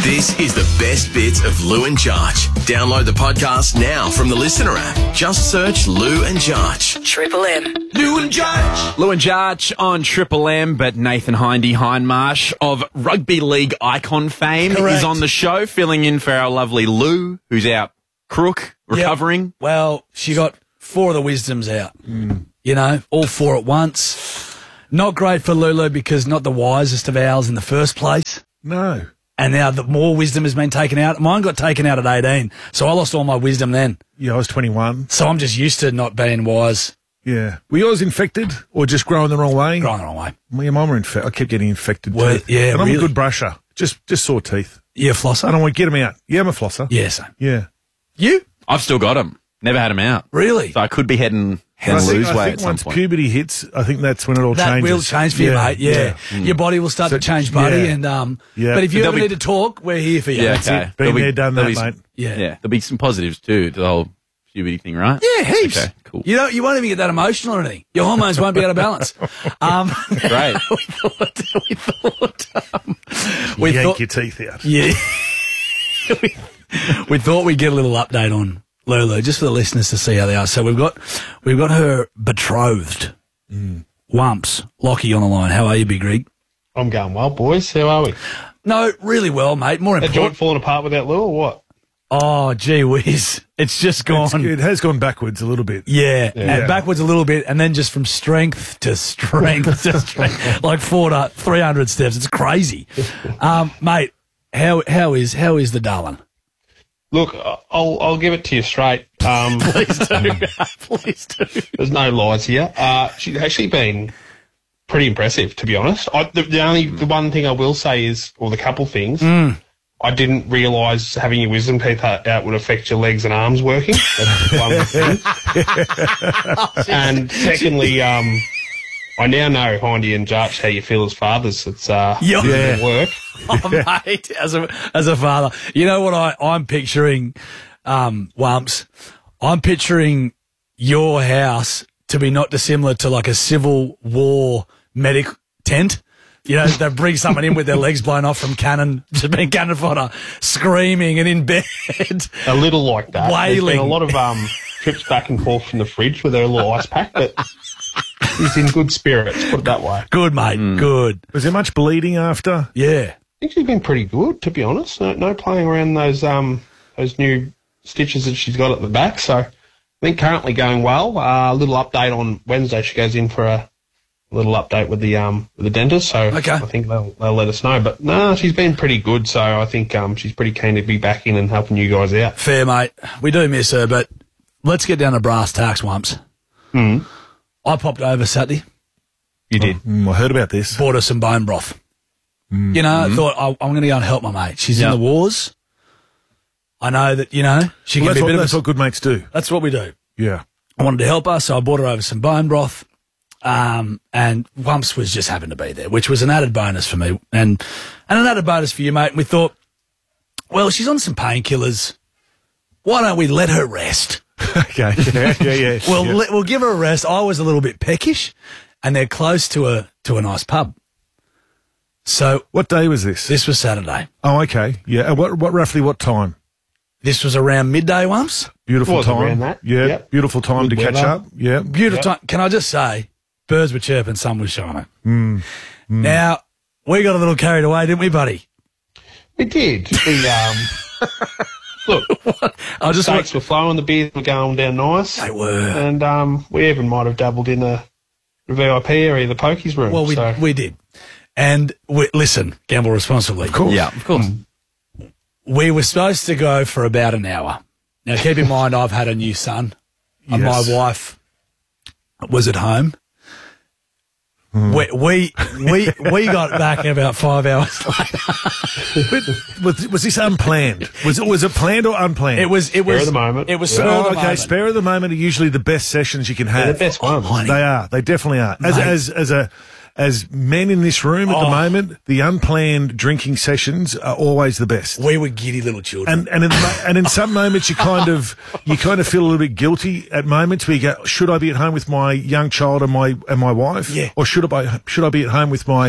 This is the best bits of Lou and Jarch. Download the podcast now from the Listener app. Just search Lou and Jarch. Triple M. Lou and Jarch. Lou and Jarch on Triple M, but Nathan Hindmarsh of rugby league icon fame is on the show, filling in for our lovely Lou, who's out crook, recovering. Yep. Well, she got 4 of the wisdoms out. You know, all 4 at once. Not great for Lulu because not the wisest of owls in the first place. No. And now the more wisdom has been taken out. Mine got taken out at 18, so I lost all my wisdom then. Yeah, I was 21. So I'm just used to not being wise. Yeah. Were yours infected or just growing the wrong way? Growing the wrong way. Yeah, mine were infected. I kept getting infected teeth. Yeah, and I'm really? a good brusher. Just sore teeth. Yeah, flosser? I don't want to get them out. Yeah, I'm a flosser. Yeah, same. Yeah. You? I've still got them. Never had them out. Really? So I could be heading I lose think weight at some once point. puberty hits, I think that's when it all That changes. will change for you, mate. Yeah. Your body will start to change, buddy. yeah. And Yeah. But if you But ever there'll need to talk, we're here for you. Yeah, That's okay. it. Been There'll there, done there'll that, be- mate. Yeah. Yeah, there'll be some positives too to the whole puberty thing, right? Yeah, heaps. Okay, cool. You won't even get that emotional or anything. Your hormones won't be out of balance. Great. We Yank thought, your teeth out. yeah. we thought we'd get a little update on Lulu, just for the listeners to see how they are. So we've got her betrothed, Wumps, Lockie on the line. How are you, Big Rig? I'm going well, boys. How are we? No, really well, mate. More That joint important. falling apart without Lou or what? Oh, gee whiz. It's just gone. It has gone backwards a little bit. Yeah, and backwards a little bit, and then just from strength to strength to strength, like 300 steps. It's crazy, mate. How is the darling? Look, I'll give it to you straight. Please do, please do. There's no lies here. She's actually been pretty impressive, to be honest. The one thing I will say is, or the couple things, I didn't realise having your wisdom teeth out would affect your legs and arms working. That's one thing. And secondly, I now know, Hindy and Jarch, how you feel as fathers. It's Yeah. work. Oh, mate, as a father, you know what I'm picturing, Wumps? I'm picturing your house to be not dissimilar to like a Civil War medic tent. You know, they bring someone in with their legs blown off from cannon, just being cannon fodder, screaming and in bed. A little like that. Wailing. There's been a lot of trips back and forth from the fridge with her little ice pack, but he's in good spirits, put it that way. Good, mate, good. Was there much bleeding after? Yeah. I think she's been pretty good, to be honest. No playing around those new stitches that she's got at the back. So I think currently going well. A little update on Wednesday. She goes in for a little update with the dentist. So Okay. I think they'll let us know. But no, she's been pretty good. So I think she's pretty keen to be back in and helping you guys out. Fair, mate. We do miss her, but let's get down to brass tacks, Wumps. I popped over Saturday, You did. I heard about this. bought her some bone broth. You know, I thought I'm going to go and help my mate. She's in the wars. I know that, she Well, can be a bit that's of what good mates do. That's what we do. Yeah. I wanted to help her, so I bought her over some bone broth. And Wumps was just happened to be there, which was an added bonus for me and an added bonus for you, mate. And we thought, well, she's on some painkillers. Why don't we let her rest? Okay. Yeah. We'll give her a rest. I was a little bit peckish, and they're close to a nice pub. So What day was this? this was Saturday. Oh, okay. Yeah. Roughly what time? This was around midday, Wumps. Beautiful Was time. around that. Yeah. Yep. Beautiful time Good to catch weather. up. Yeah. Beautiful time. Can I just say, birds were chirping, sun was shining. Now, we got a little carried away, didn't we, buddy? We did. We look, I just steaks were flowing, the beers were going down nice. They were. And we even might have dabbled in the VIP area, the pokies room. Well, so. we did. And listen, gamble responsibly. Of course. Yeah, of course. We were supposed to go for about an hour. Now, keep in mind, I've had a new son, and my Yes. wife was at home. We got back about 5 hours later. Was this unplanned? Was it planned or unplanned? It was. Spur of the moment. It was Yeah. spur of the Okay, moment. spare of the moment are usually the best sessions you can They're have. the best ones. honey. They are. They definitely are. As men in this room at the moment, the unplanned drinking sessions are always the best. We were giddy little children. And in some moments you kind of feel a little bit guilty at moments where you go, should I be at home with my young child and my wife? Yeah. Or should I be at home with my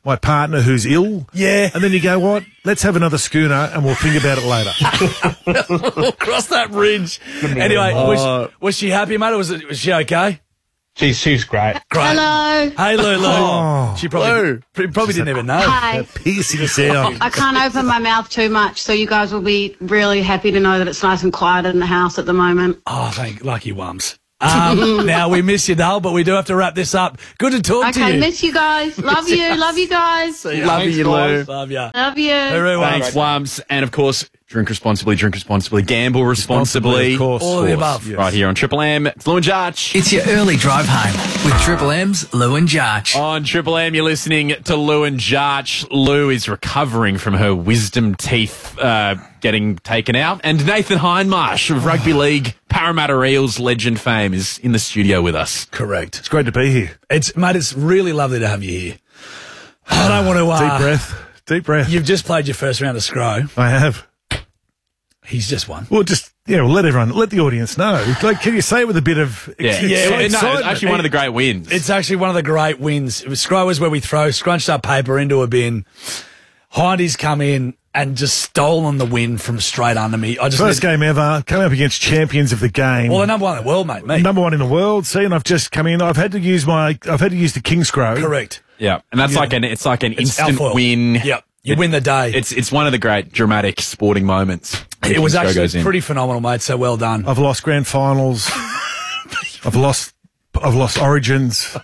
my partner who's ill. Yeah. And then you go, what? Let's have another schooner and we'll think about it later. We'll cross that bridge. Anyway, was she happy, mate, or was she okay? She's great. Great. Hello. Hey, Lulu. She probably didn't even know. Hi. Piercing sound. I can't open my mouth too much, so you guys will be really happy to know that it's nice and quiet in the house at the moment. Oh, thank lucky Wums. Now, we miss you, Dale, but we do have to wrap this up. Good to talk to you. Okay, miss you guys. Love you. Love you guys. Love you, Lou. Love you. Love you. Hooroo, Wums. Thanks, Wums. And of course, drink responsibly, gamble responsibly. Of course. All of the above. Right here on Triple M. It's Lou and Jarch. It's your early drive home with Triple M's Lou and Jarch. On Triple M, you're listening to Lou and Jarch. Lou is recovering from her wisdom teeth getting taken out. And Nathan Hindmarsh of Rugby League Parramatta Eels legend fame is in the studio with us. Correct. It's great to be here. Mate, it's really lovely to have you here. I don't want to... Deep breath. Deep breath. You've just played your first round of Scro. I have. He's just won. Well, we'll let the audience know. Like, can you say it with a bit of excitement? It's actually one of the great wins. It's actually one of the great wins. Scro is where we throw scrunched up paper into a bin. Hindy's come in and just stolen the win from straight under me. First game ever, coming up against champions of the game. Well, the number one in the world, mate. Me. Number one in the world. See, and I've just come in. I've had to use the King's Scro. Correct. Yeah, and that's like an instant Alfoil. win. Yep. You win the day. It's one of the great dramatic sporting moments. It was actually pretty phenomenal, mate. So well done. I've lost grand finals. I've lost Origins.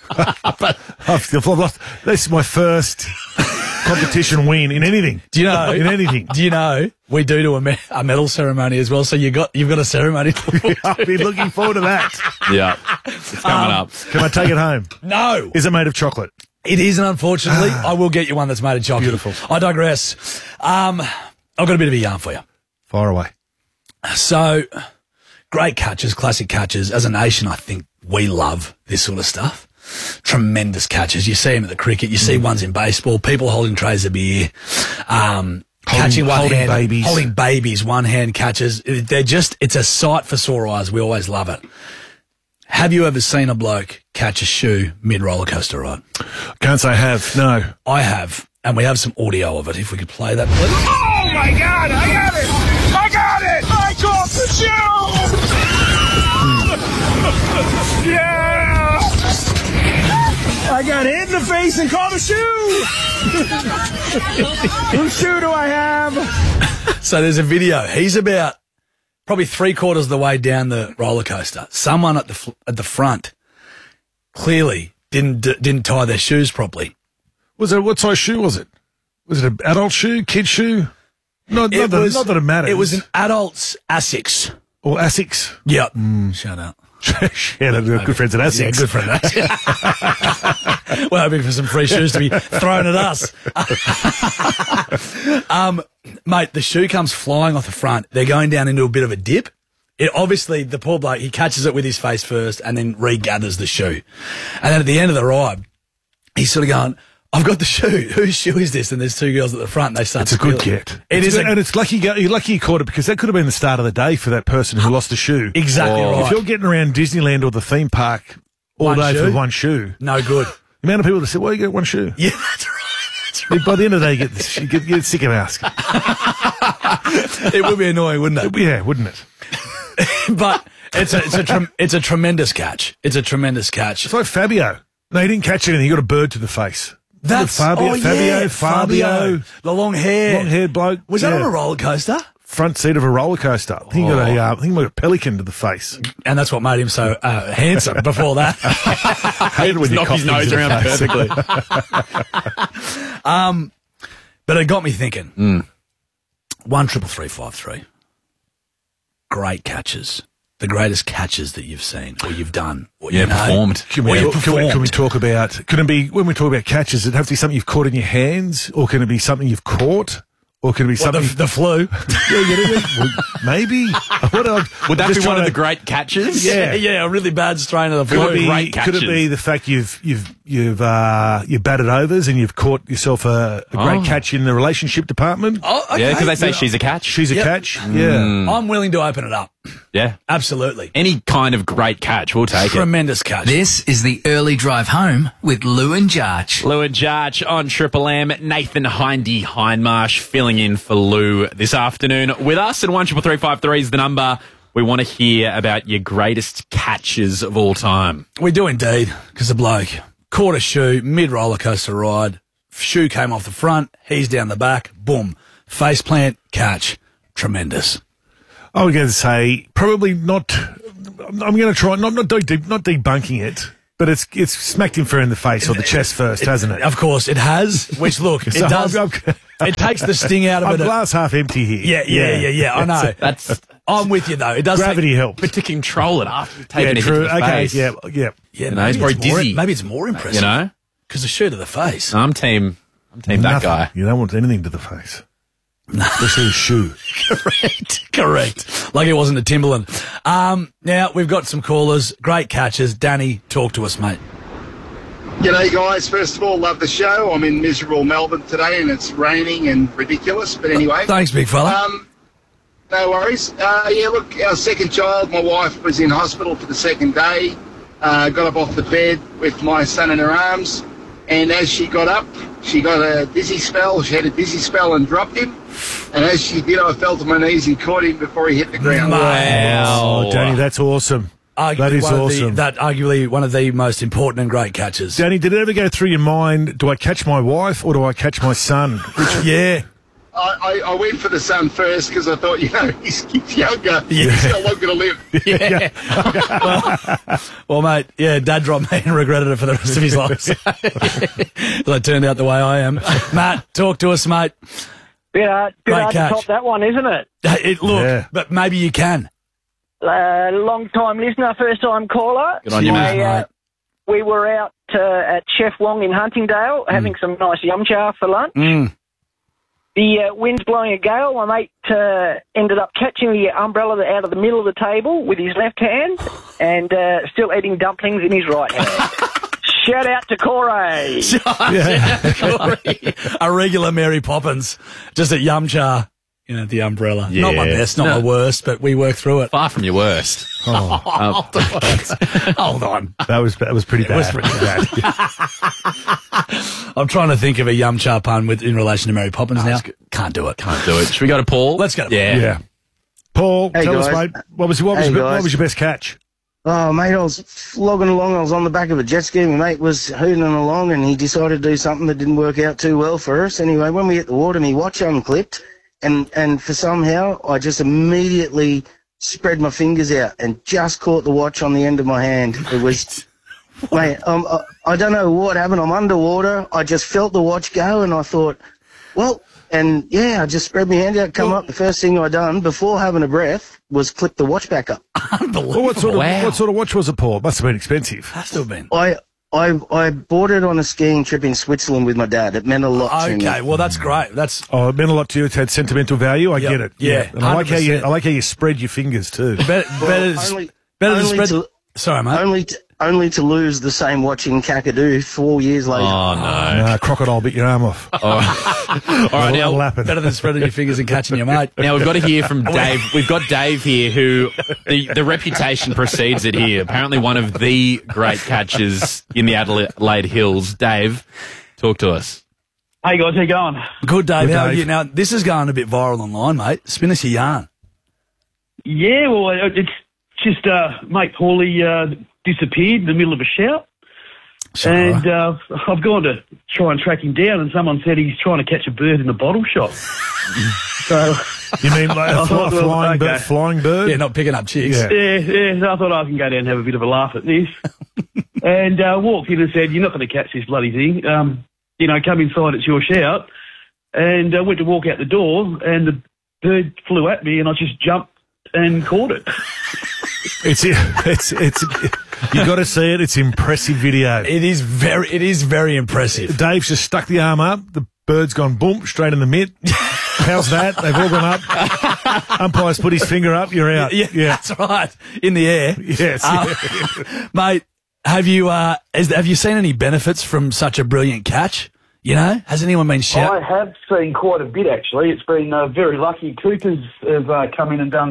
I've lost. This is my first competition win in anything. Do you know? In anything. Do you know we do a medal ceremony as well? So you've got a ceremony. I've been looking forward to that. Yeah, it's coming up. Can I take it home? No. Is it made of chocolate? It isn't, unfortunately. I will get you one that's made of chocolate. Beautiful. I digress. I've got a bit of a yarn for you. Fire away. So, great catches, classic catches. As a nation, I think we love this sort of stuff. Tremendous catches. You see them at the cricket. You see ones in baseball. People holding trays of beer. Catching one hand. Babies. Holding babies, one-hand catches. It's a sight for sore eyes. We always love it. Have you ever seen a bloke catch a shoe mid-roller coaster ride? Can't say I have. No. I have, and we have some audio of it. If we could play that, please. Oh my God! I got it! I got it! I caught the shoe! Yeah! I got hit in the face and caught a shoe! Whose shoe do I have? So there's a video. He's about probably 3/4 of the way down the roller coaster. Someone at the front clearly didn't tie their shoes properly. What size shoe was it? Was it an adult shoe, kid shoe? Not that it matters. It was an adult's Asics. Or Asics. Yep. Shout out. Yeah, good friends at Asics. Yeah, good friend. Asics. We're hoping for some free shoes to be thrown at us. Mate, the shoe comes flying off the front. They're going down into a bit of a dip. Obviously, the poor bloke, he catches it with his face first and then regathers the shoe. And then at the end of the ride, he's sort of going, I've got the shoe. Whose shoe is this? And there's two girls at the front. And they start. It's a good get. And it's lucky you're lucky you caught it, because that could have been the start of the day for that person who lost the shoe. Exactly right. If you're getting around Disneyland or the theme park all day for one shoe, no good. The amount of people that say, "Well, you get one shoe." Yeah, that's right. By the end of the day, you get sick of asking. It would be annoying, wouldn't it? Yeah, wouldn't it? But it's a tremendous catch. It's a tremendous catch. It's like Fabio. No, he didn't catch anything. He got a bird to the face. That's Fabio. The long hair. Long-haired bloke. Was that on a roller coaster? Front seat of a roller coaster. I think he got a pelican to the face. And that's what made him so handsome before that. Hated when you knock his nose around perfectly. But it got me thinking. 1-3-3-5-3. Great catches. The greatest catches that you've seen or you've done. Or performed. Can we talk about, can it be, when we talk about catches, does it have to be something you've caught in your hands, or can it be something you've caught? Or can it be something... The flu? Maybe. Would that be one of the great catches? Yeah, a really bad strain of the flu. Could it be the fact you've batted overs and you've caught yourself a great catch in the relationship department? Oh, okay. Yeah, because they say she's a catch. She's a catch. Yeah. I'm willing to open it up. Yeah. Absolutely. Any kind of great catch, we'll take it. Tremendous catch. This is the early drive home with Lou and Jarch. Lou and Jarch on Triple M. Nathan Hindy Hindmarsh filling in for Lou this afternoon with us. And 133353 is the number. We want to hear about your greatest catches of all time. We do indeed, because the bloke caught a shoe mid-roller coaster ride. Shoe came off the front. He's down the back. Boom. Face plant, catch. Tremendous. I was going to say probably not. I'm going to try not debunking it, but it's smacked him fair in the face or the chest first, hasn't it? Of course, it has. Which look, it So does. It takes the sting out of I'm it. glass half empty here. Yeah. I know. I'm with you though. It does. Gravity helps. But to control it after you've taken a hit to true. the Okay, face. yeah. Yeah, You know, he's probably dizzy. Maybe it's more impressive. You know? Because the shoe to the face. I'm team that Nothing. guy. You don't want anything to the face. Especially a shoe. Correct. Like it wasn't a Timberland. Now, we've got some callers. Great catches. Danny, talk to us, mate. G'day guys, first of all, love the show. I'm in miserable Melbourne today and it's raining and ridiculous, but anyway. Thanks, big fella. No worries. Yeah, look, our second child, my wife was in hospital for the second day, got up off the bed with my son in her arms, and as she got up, she got a dizzy spell. She had a dizzy spell and dropped him, and as she did, I fell to my knees and caught him before he hit the ground. Oh, Danny, that's awesome. That is awesome. Arguably one of the most important and great catches. Danny, did it ever go through your mind, do I catch my wife or do I catch my son? Yeah. I went for the son first because I thought, he's younger. He's got longer to live. Yeah. well, mate, Dad dropped me and regretted it for the rest of his life. That turned out the way I am. Matt, talk to us, mate. Bit hard to top that one, isn't it? But maybe you can. Long time listener, first time caller. Good on you, mate. We were out at Chef Wong in Huntingdale having some nice yum cha for lunch. The wind's blowing a gale. My mate ended up catching the umbrella out of the middle of the table with his left hand and still eating dumplings in his right hand. Shout out to Corey. Corey. A regular Mary Poppins, just at yum cha. The umbrella. Yeah. Not my best, not my worst, but we work through it. Far from your worst. Hold on. That was pretty bad. It was pretty bad. I'm trying to think of a yum cha pun in relation to Mary Poppins now. Can't do it. Should we go to Paul? Let's go to Paul. Yeah. Paul, Hey, tell us, guys. mate, what was your best catch? Oh, mate, I was flogging along. I was on the back of a jet ski. My mate was hooting along and he decided to do something that didn't work out too well for us. Anyway, when we hit the water, my watch unclipped. And for somehow, I just immediately spread my fingers out and just caught the watch on the end of my hand. It was, mate, I don't know what happened. I'm underwater. I just felt the watch go and I thought, I just spread my hand out, come up. The first thing I done before having a breath was clip the watch back up. Unbelievable. Well, what sort of watch was it, Paul? It must have been expensive. Has to have been. I bought it on a skiing trip in Switzerland with my dad. It meant a lot to me. Okay, well, that's great. It meant a lot to you. It had sentimental value. I get it. Yeah. And I like how you spread your fingers too. Better to spread. Sorry, mate. Only to lose the same watch in Kakadu 4 years later. Oh, no. Crocodile bit your arm off. All right, now, Better than spreading your fingers and catching your mate. now we've got to hear from Dave. We've got Dave here who, the reputation precedes it here. Apparently one of the great catches in the Adelaide Hills. Dave, talk to us. Hey guys, how you going? Good, Dave. Good, How are Dave. you? Now, this is going a bit viral online, mate. Spin us your yarn. Yeah, well, it's just mate Paulie disappeared in the middle of a shout. And I've gone to try and track him down, and someone said he's trying to catch a bird in the bottle shop. So You mean like a flying okay. bird? Flying bird? Yeah, not picking up chicks. Yeah. yeah, so I thought I can go down and have a bit of a laugh at this. And walked in and said, "You're not going to catch this bloody thing. Come inside, it's your shout." And I went to walk out the door, and the bird flew at me, and I just jumped and caught it. It's you got to see it. It's impressive video. It is very impressive. Dave's just stuck the arm up. The bird's gone boom straight in the mitt. How's that? They've all gone up. Umpire's put his finger up. You're out. Yeah, that's right. In the air. Yes. Mate, have you seen any benefits from such a brilliant catch? Has anyone been shouting? I have seen quite a bit, actually. It's been very lucky. Coopers have come in and done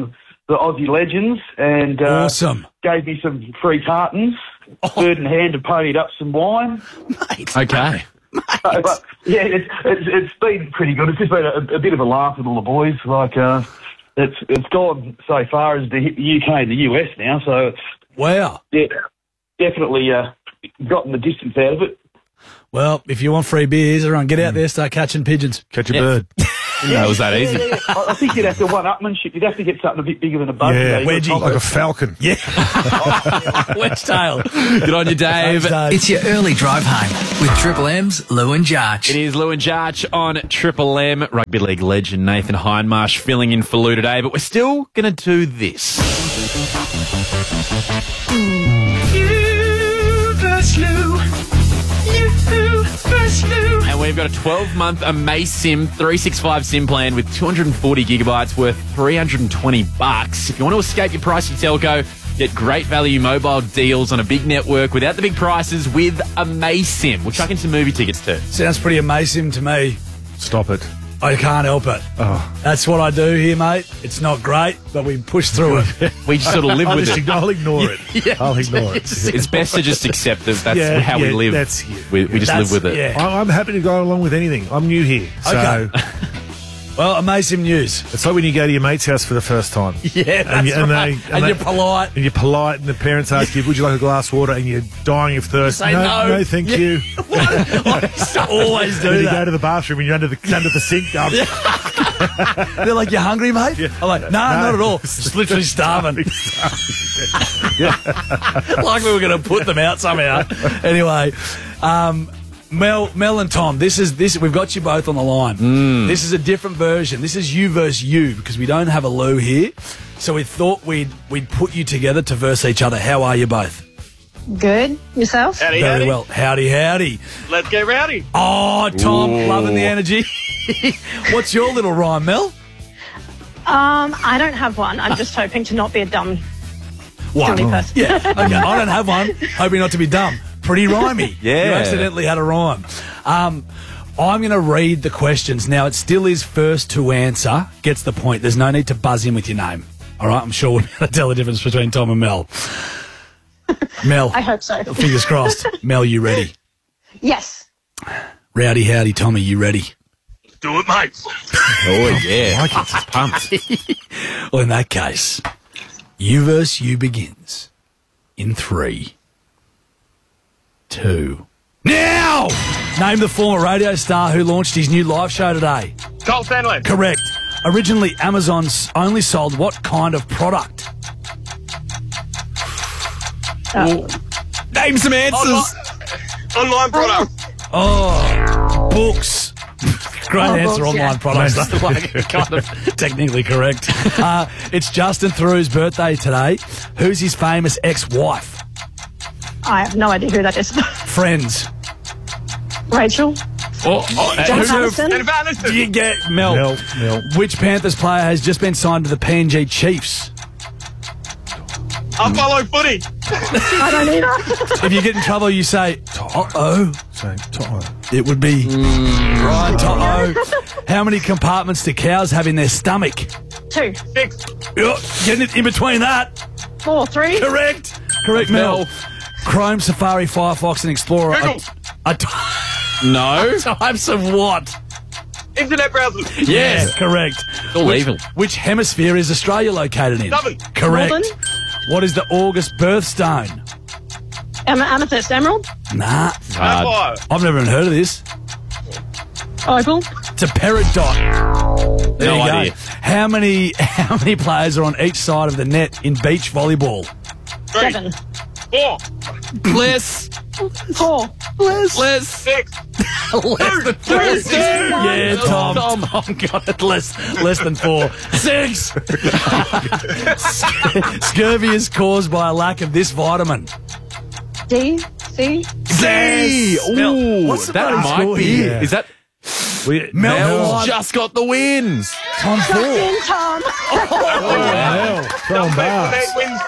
the Aussie Legends and awesome. Gave me some free tartans. Bird in hand and ponied up some wine. Mate. Okay. But, yeah, it's been pretty good. It's just been a bit of a laugh with all the boys. Like, it's gone so far as the UK and the US now. So it's wow. Yeah, definitely gotten the distance out of it. Well, if you want free beers, everyone get out there, start catching pigeons. Catch a bird. No, it was that easy. Yeah. I think you'd have to one-upmanship. You'd have to get something a bit bigger than a buggy. Yeah, wedgie. like a falcon. Yeah. Wedge tail. Good on you, Dave. Thanks, Dave. It's your early drive home with Triple M's Lou and Jarch. It is Lou and Jarch on Triple M. Rugby league legend Nathan Hindmarsh filling in for Lou today, but we're still going to do this. You versus Lou. You versus Lou. And we've got a 12-month Amaysim 365 SIM plan with 240 gigabytes worth $320. If you want to escape your pricey telco, get great value mobile deals on a big network without the big prices with Amaysim. We're chucking some movie tickets too. Sounds pretty amazing to me. Stop it. I can't help it. Oh. That's what I do here, mate. It's not great, but we push through it. We just sort of live with it. I'll ignore it. Yeah. I'll ignore it. It's best to just accept that that's how we live. That's you. We just live with it. Yeah. I'm happy to go along with anything. I'm new here. So Okay. Well, amazing news. it's like when you go to your mate's house for the first time. Yeah, that's and right. You're polite. And you're polite, and the parents ask you, would you like a glass of water? And you're dying of thirst. Say no. No, thank you. I used to always do Then you that. go to the bathroom and you're under the sink. They're like, you hungry, mate? Yeah. I'm like, no, not at all. Just literally starving. Like we were going to put them out somehow. Anyway, Mel and Tom, this we've got you both on the line. This is a different version. This is you versus you because we don't have a Lou here. So we thought we'd put you together to verse each other. How are you both? Good. Yourself? Howdy, Very howdy. well. Howdy, howdy. Let's get rowdy. Oh, Tom, loving the energy. What's your little rhyme, Mel? I don't have one. I'm just hoping to not be a dummy person. Yeah, okay. I don't have one. Hoping not to be dumb. Pretty rhymey. Yeah. You accidentally had a rhyme. I'm going to read the questions. Now, it still is first to answer. Gets the point. There's no need to buzz in with your name. All right? I'm sure we'll be able to tell the difference between Tom and Mel. Mel. I hope so. Fingers crossed. Mel, you ready? Yes. Rowdy, howdy, Tommy, you ready? Do it, mate. Oh, yeah. I like it. Pumped. Well, in that case, you versus you begins in 3, 2. Now! Name the former radio star who launched his new live show today. Cole Stanley. Correct. Originally, Amazon only sold what kind of product? Name some answers. Online product. Oh, books. Great answer, books, online yeah. products. Like, kind of technically correct. It's Justin Theroux's birthday today. Who's his famous ex-wife? I have no idea who that is. Friends. Rachel. Jennifer Aniston. Do you get Mel? Mel. Which Panthers player has just been signed to the PNG Chiefs? I follow footy. I don't either. If you get in trouble, you say, uh-oh. Say, Toto. It would be Ryan Toto. How many compartments do cows have in their stomach? 2. 6. Getting it in between that. 4. 3. Correct, Mel. Chrome, Safari, Firefox, and Explorer. Google. No. Types of what? Internet browsers. Yes, correct. All evil. Which hemisphere is Australia located in? Southern. Correct. Northern. What is the August birthstone? Amethyst. Emerald. Nah, Sapphire. I've never even heard of this. Opal. It's a peridot. There No you go. idea. How many players are on each side of the net in beach volleyball? 3. 7. 4. Less. 4. Less. 6. Less than 4. Yeah, Tom got it. Less than 4. 6. Scurvy is caused by a lack of this vitamin. D. C. Z. Ooh, What's the that bloody might score be. here? Is that Mel's Mel's just got the wins? Tom 4. In Tom. Mel. Throwing bars. 8 wins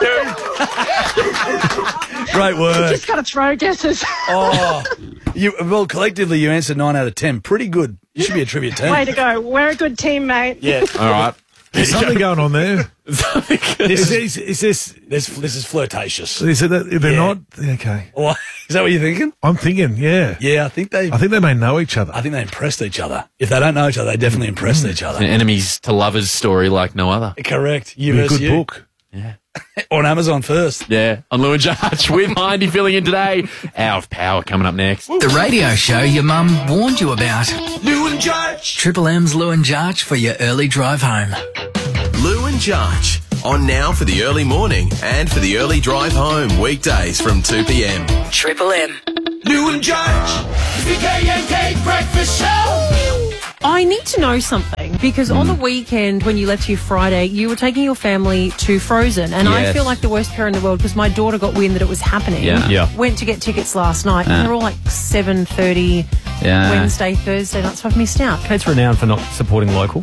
too. Great work. Just got to throw guesses. Oh, collectively you answered 9 out of 10. Pretty good. You should be a trivia team. Way to go. We're a good team, mate. Yeah. All right. There's something going on there. Is this flirtatious? Is it that they're not? Okay. What? Is that what you're thinking? I'm thinking, yeah. Yeah, I think they may know each other. I think they impressed each other. If they don't know each other, they definitely impressed each other. An enemies to lovers story like no other. Correct. Be a good book. Yeah. On Amazon first. Yeah. On Lou and Judge with Hindy filling in today. Hour of Power coming up next. The radio show your mum warned you about. Lou and Judge. Triple M's Lou and Judge for your early drive home. Lou and Judge. On now for the early morning and for the early drive home. Weekdays from 2 p.m. Triple M. Lou and Judge. The KNK Breakfast Show. I need to know something because on the weekend when you left here Friday, you were taking your family to Frozen, and I Yes. feel like the worst parent in the world because my daughter got wind that it was happening. Yeah. Went to get tickets last night, and they're all like 7:30 Wednesday, Thursday night, so I've missed out. Kate's renowned for not supporting local.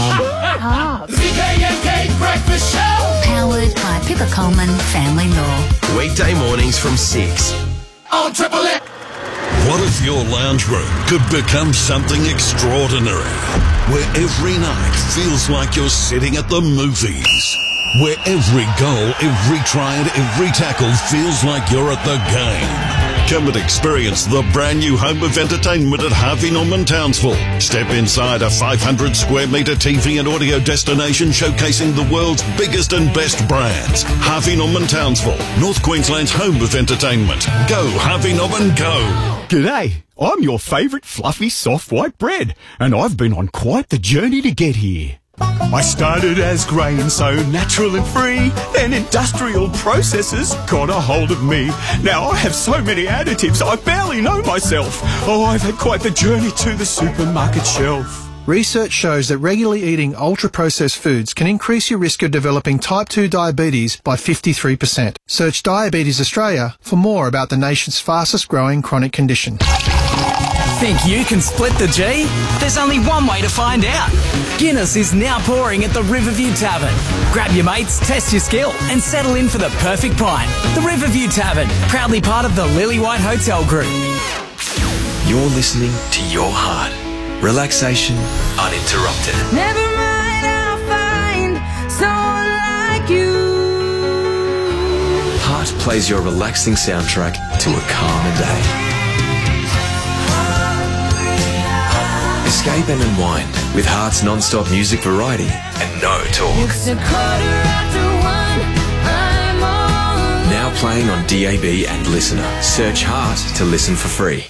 The KNK Breakfast Show. Powered by Pippa Coleman Family Law. Weekday mornings from 6. On Triple M. What if your lounge room could become something extraordinary? Where every night feels like you're sitting at the movies. Where every goal, every try and every tackle feels like you're at the game. Come and experience the brand new home of entertainment at Harvey Norman Townsville. Step inside a 500 square metre TV and audio destination showcasing the world's biggest and best brands. Harvey Norman Townsville, North Queensland's home of entertainment. Go Harvey Norman, go! G'day, I'm your favourite fluffy soft white bread, and I've been on quite the journey to get here. I started as grain, so natural and free, then industrial processes got a hold of me. Now I have so many additives, I barely know myself. Oh, I've had quite the journey to the supermarket shelf. Research shows that regularly eating ultra-processed foods can increase your risk of developing type 2 diabetes by 53%. Search Diabetes Australia for more about the nation's fastest growing chronic condition. Think you can split the G? There's only one way to find out. Guinness is now pouring at the Riverview Tavern. Grab your mates, test your skill, and settle in for the perfect pint. The Riverview Tavern, proudly part of the Lily White Hotel Group. You're listening to Your Heart. Relaxation uninterrupted. Never mind, I'll find someone like you. Heart plays your relaxing soundtrack to a calmer day. Escape and unwind with Heart's non-stop music variety and no talk. It's 1:15, I'm on. Now playing on DAB and Listener. Search Heart to listen for free.